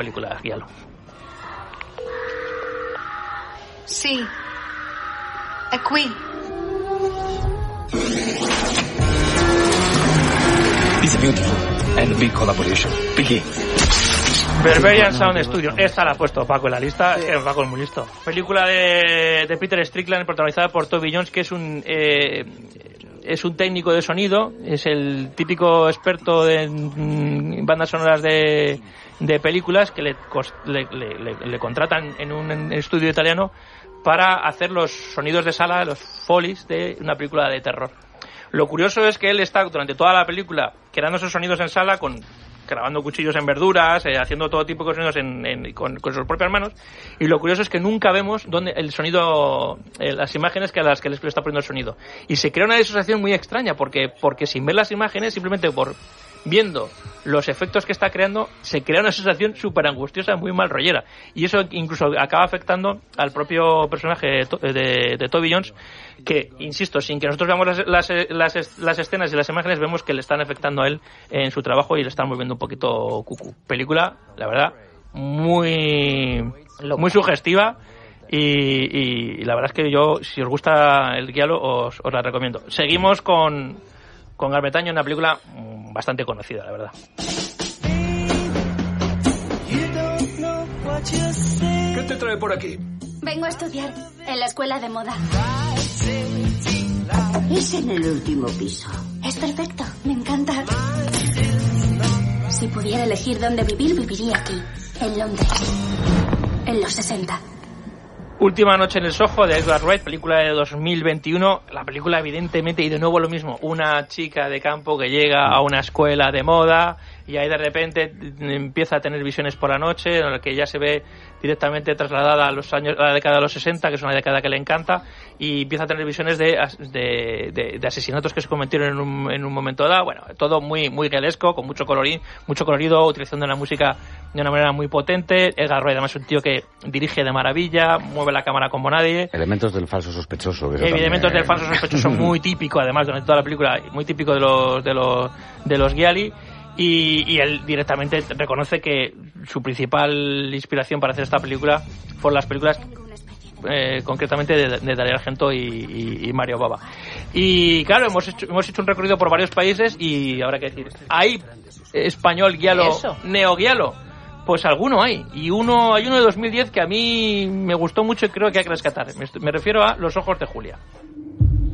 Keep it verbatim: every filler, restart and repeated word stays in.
película Giallo. Sì, è qui. It's beautiful and big collaboration. Vicky. Berberian Sound Studio. Esta la ha puesto Paco en la lista. Sí. Paco es muy listo. Película de, de Peter Strickland, protagonizada por Toby Jones, que es un eh, es un técnico de sonido. Es el típico experto de en bandas sonoras de, de películas que le, le, le, le contratan en un estudio italiano para hacer los sonidos de sala, los folies de una película de terror. Lo curioso es que él está durante toda la película creando esos sonidos en sala, con grabando cuchillos en verduras, eh, haciendo todo tipo de sonidos en, en, con, con sus propias manos, y lo curioso es que nunca vemos dónde el sonido, eh, las imágenes que a las que les está poniendo el sonido. Y se crea una disociación muy extraña, porque, porque sin ver las imágenes, simplemente por viendo los efectos que está creando, se crea una sensación súper angustiosa, muy mal rollera. Y eso incluso acaba afectando al propio personaje de, de, de Toby Jones, que, insisto, sin que nosotros veamos las, las, las, las escenas y las imágenes, vemos que le están afectando a él en su trabajo y le están volviendo un poquito cucú. Película, la verdad, muy, muy sugestiva. Y, y, y la verdad es que yo, si os gusta el Giallo, os, os la recomiendo. Seguimos con con Garmetaño, una película bastante conocida, la verdad. ¿Qué te trae por aquí? Vengo a estudiar en la escuela de moda. Es en el último piso. Es perfecto, me encanta. Si pudiera elegir dónde vivir, viviría aquí, en Londres, en los sesenta. Última noche en el Soho, de Edgar Wright, película de dos mil veintiuno. La película, evidentemente, y de nuevo lo mismo, una chica de campo que llega a una escuela de moda y ahí de repente empieza a tener visiones por la noche, en la que ya se ve directamente trasladada a los años, a la década de los sesenta, que es una década que le encanta, y empieza a tener visiones de, de, de, de asesinatos que se cometieron en un, en un momento dado. Bueno, todo muy muy galesco, con mucho colorín, mucho colorido, utilizando la música de una manera muy potente. Edgar Wright, además, es un tío que dirige de maravilla, mueve la cámara como nadie. Elementos del falso sospechoso. Que Elementos también... del falso sospechoso muy típico, además, durante toda la película, muy típico de los de los de los Gialli. Y, y él directamente reconoce que su principal inspiración para hacer esta película fueron las películas eh, concretamente de, de Dario Argento y, y, y Mario Bava. Y claro, hemos hecho, hemos hecho un recorrido por varios países y habrá que decir, ¿hay español Giallo, neo Giallo? Pues alguno hay, y uno hay uno de dos mil diez que a mí me gustó mucho y creo que hay que rescatar. Me, me refiero a Los ojos de Julia.